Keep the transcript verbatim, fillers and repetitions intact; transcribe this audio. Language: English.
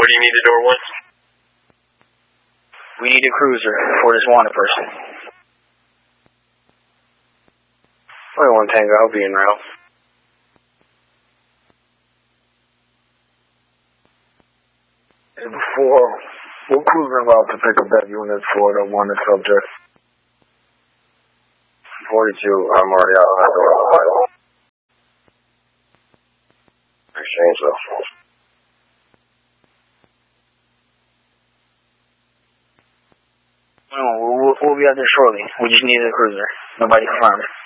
What do you need at door one? We need a cruiser for this wanted person. twenty-one Tango, I'll be in route. And before, we're cruising about to pick up that unit for the wanted subject. forty-two, I'm already out that door. Exchange though. No, we'll, we'll be out there shortly. We just needed a cruiser. Nobody confirmed.